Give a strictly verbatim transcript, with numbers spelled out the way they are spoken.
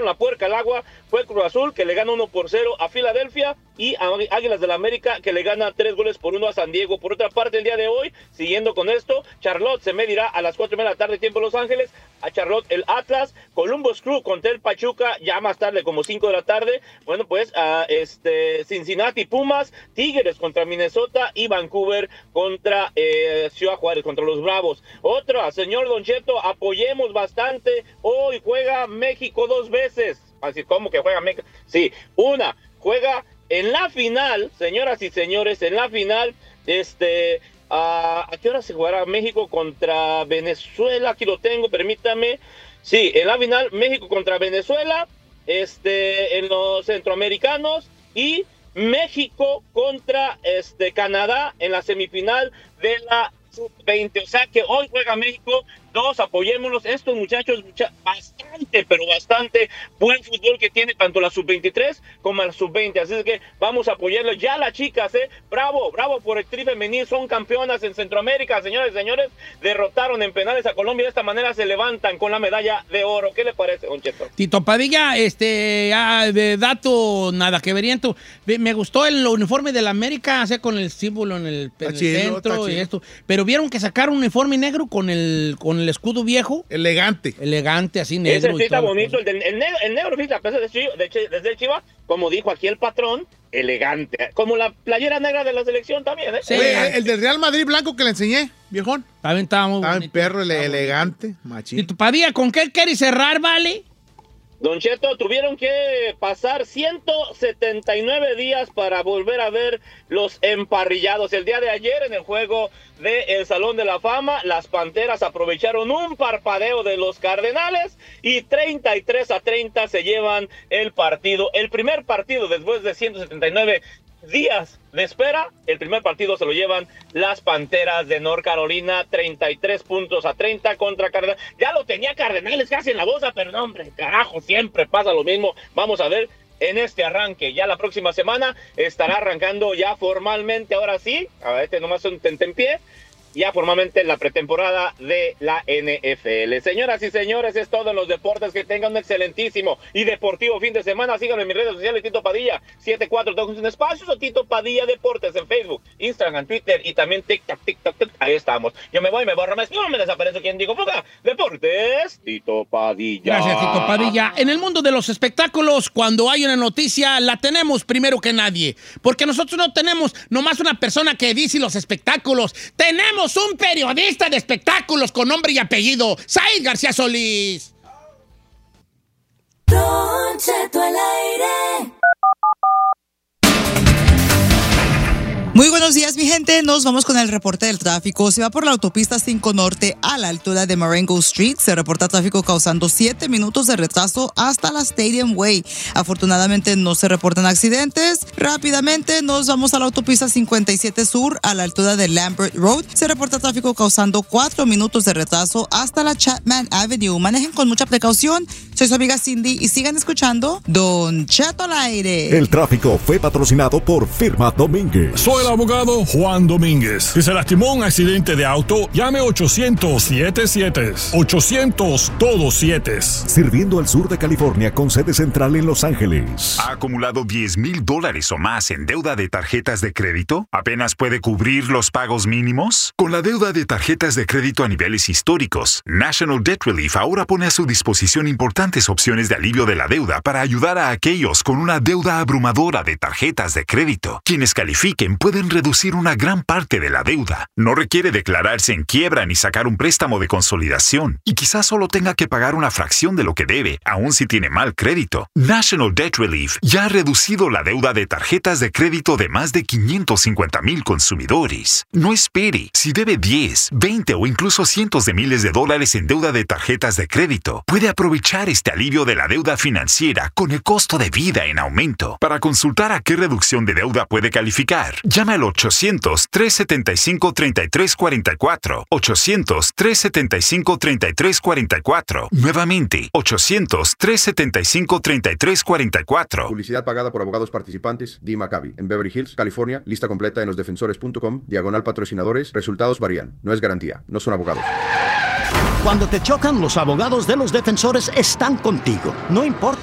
tiraron la puerca al agua fue Cruz Azul, que le gana uno por cero a Filadelfia, y a Águilas del la América, que le gana tres goles por uno a San Diego. Por otra parte, el día de hoy, siguiendo con esto, Charlotte se medirá a las cuatro y media de la tarde, tiempo Los Ángeles, a Charlotte el Atlas, Columbus Crew contra el Pachuca, ya más tarde, como cinco de la tarde, bueno, pues, a este Cincinnati Pumas, Tigres contra Minnesota, y Vancouver contra eh, Ciudad Juárez, contra los Bravos. Otra, señor Don Cheto, apoyemos bastante, hoy juega México dos veces. Así, ¿cómo que juega México? Sí, una, juega en la final, señoras y señores, en la final, este, uh, ¿a qué hora se jugará México contra Venezuela? Aquí lo tengo, permítame. Sí, en la final, México contra Venezuela, este, en los centroamericanos, y México contra este Canadá en la semifinal de la sub veinte. O sea que hoy juega México. Dos, apoyémonos, estos muchachos, mucha, bastante, pero bastante buen fútbol que tiene tanto la sub veintitrés como la sub veinte, así es que vamos a apoyarlos. Ya las chicas, eh, bravo, bravo por el tri femenil, son campeonas en Centroamérica, señores y señores, derrotaron en penales a Colombia, de esta manera se levantan con la medalla de oro. ¿Qué le parece, Don Cheto? Tito Padilla, este, ah, de dato, nada que veriento, me gustó el uniforme de la América, o sea, con el símbolo en el, en el chido, centro y esto, pero vieron que sacaron un uniforme negro con el, con el el escudo viejo. Elegante. Elegante, así negro. Ese sí está bonito. El, de, el, negro, el negro, fíjate, a pesar de, de, desde el Chivas, como dijo aquí el patrón, elegante. Como la playera negra de la selección también, ¿eh? Sí. Oye, el del Real Madrid blanco que le enseñé, viejón. También estaba muy estaba bonito. Perro, ele elegante, machín. ¿Y tu Padilla, con qué quieres cerrar, vale? Don Cheto, tuvieron que pasar ciento setenta y nueve días para volver a ver los emparrillados. El día de ayer, en el juego del Salón de la Fama, las Panteras aprovecharon un parpadeo de los Cardenales y treinta y tres a treinta se llevan el partido. El primer partido después de ciento setenta y nueve días de espera, el primer partido se lo llevan las Panteras de North Carolina, treinta y tres puntos a treinta contra Cardenales. Ya lo tenía Cardenales casi en la bolsa, pero no, hombre, carajo, siempre pasa lo mismo. Vamos a ver en este arranque. Ya la próxima semana estará arrancando ya formalmente, ahora sí, a ver, este nomás un tentempié, ya formalmente la pretemporada de la N F L. Señoras y señores, es todo en los deportes. Que tengan un excelentísimo y deportivo fin de semana. Síganme en mis redes sociales, Tito Padilla setenta y cuatro, tengo un espacio, o Tito Padilla Deportes en Facebook, Instagram, Twitter y también TikTok, TikTok, TikTok. Ahí estamos. Yo me voy, me borro, me escribo, me desaparezco. ¿Quién digo? Fuga. Deportes, Tito Padilla. Gracias, Tito Padilla. En el mundo de los espectáculos, cuando hay una noticia, la tenemos primero que nadie. Porque nosotros no tenemos nomás una persona que dice los espectáculos. Tenemos un periodista de espectáculos con nombre y apellido, Said García Solís. Don Cheto al aire. Muy buenos días, mi gente. Nos vamos con el reporte del tráfico. Se va por la autopista cinco Norte a la altura de Marengo Street. Se reporta tráfico causando siete minutos de retraso hasta la Stadium Way. Afortunadamente no se reportan accidentes. Rápidamente nos vamos a la autopista cincuenta y siete Sur a la altura de Lambert Road. Se reporta tráfico causando cuatro minutos de retraso hasta la Chapman Avenue. Manejen con mucha precaución. Soy su amiga Cindy y sigan escuchando Don Cheto al aire. El tráfico fue patrocinado por Firma Domínguez. Soy el abogado Juan Domínguez. Si se lastimó un accidente de auto, llame ochocientos siete siete. ochocientos todos siete. Sirviendo al sur de California con sede central en Los Ángeles. ¿Ha acumulado diez mil dólares o más en deuda de tarjetas de crédito? ¿Apenas puede cubrir los pagos mínimos? Con la deuda de tarjetas de crédito a niveles históricos, National Debt Relief ahora pone a su disposición importantes opciones de alivio de la deuda para ayudar a aquellos con una deuda abrumadora de tarjetas de crédito. Quienes califiquen pueden reducir una gran parte de la deuda. No requiere declararse en quiebra ni sacar un préstamo de consolidación. Y quizás solo tenga que pagar una fracción de lo que debe, aun si tiene mal crédito. National Debt Relief ya ha reducido la deuda de tarjetas de crédito de más de quinientos cincuenta mil consumidores. No espere. Si debe diez, veinte o incluso cientos de miles de dólares en deuda de tarjetas de crédito, puede aprovechar este alivio de la deuda financiera con el costo de vida en aumento. Para consultar a qué reducción de deuda puede calificar, llame al ochocientos, tres setenta y cinco, treinta y tres cuarenta y cuatro. ochocientos, tres setenta y cinco, treinta y tres cuarenta y cuatro. Nuevamente, ochocientos, tres setenta y cinco, treinta y tres cuarenta y cuatro. Publicidad pagada por abogados participantes, D. Maccabi, en Beverly Hills, California. Lista completa en los defensores punto com, diagonal patrocinadores. Resultados varían. No es garantía. No son abogados. Cuando te chocan, los abogados de los defensores están contigo. No importa